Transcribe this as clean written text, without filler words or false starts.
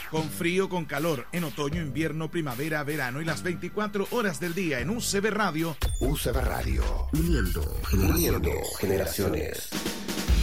Con frío, con calor, en otoño, invierno, primavera, verano y las 24 horas del día en UCB Radio. UCB Radio. Uniendo generaciones.